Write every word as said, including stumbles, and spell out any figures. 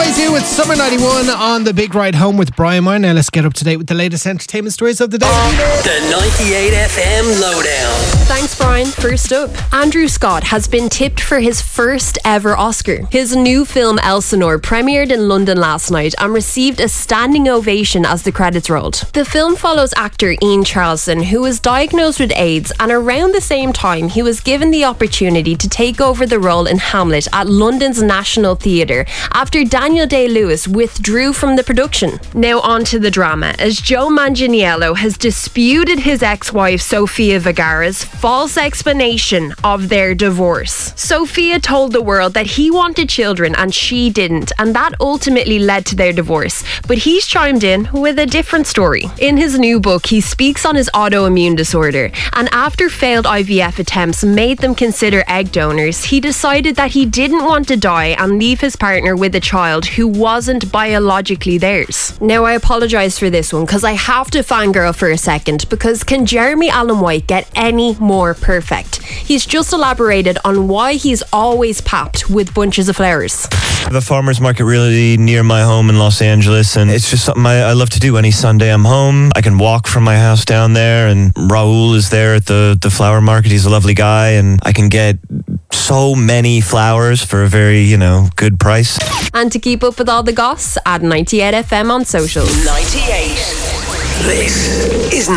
Daisy with Summer ninety-one on the big ride home with Brian Moore. Now let's get up to date with the latest entertainment stories of the day. The ninety-eight F M Lowdown. Thanks, Brian. First up, Andrew Scott has been tipped for his first ever Oscar. His new film Elsinore premiered in London last night and received a standing ovation as the credits rolled. The film follows actor Ian Charleson, who was diagnosed with AIDS, and around the same time he was given the opportunity to take over the role in Hamlet at London's National Theatre after Daniel Day-Lewis withdrew from the production. Now on to the drama, as Joe Manganiello has disputed his ex-wife Sofia Vergara's false explanation of their divorce. Sofia told the world that he wanted children and she didn't, and that ultimately led to their divorce. But he's chimed in with a different story. In his new book, he speaks on his autoimmune disorder, and after failed I V F attempts made them consider egg donors, he decided that he didn't want to die and leave his partner with a child who wasn't biologically theirs. Now, I apologise for this one because I have to fangirl for a second, because can Jeremy Allen White get any more perfect? He's just elaborated on why he's always papped with bunches of flowers. I have a farmer's market really near my home in Los Angeles, and it's just something I, I love to do. Any Sunday I'm home, I can walk from my house down there, and Raul is there at the, the flower market. He's a lovely guy, and I can get so many flowers for a very, you know, good price. And to keep up with all the goss, add ninety-eight F M on socials. ninety-eight. This is